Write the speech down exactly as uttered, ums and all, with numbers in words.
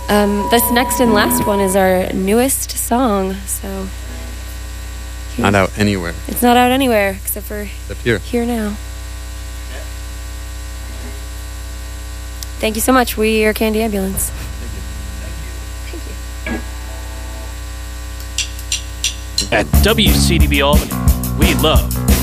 Um, this next and last one is our newest song, so Not out anywhere it's not out anywhere except for except here. here now. Thank you so much. We are Candy Ambulance. At W C D B Albany, we love